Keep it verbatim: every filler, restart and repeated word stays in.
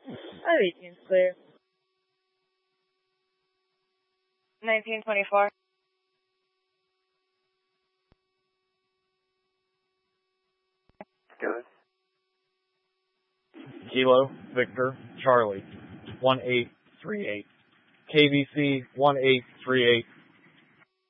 eighteen's clear. nineteen twenty-four. Good. Kilo, Victor, Charlie, one eight three eight. K B C one eight three eight.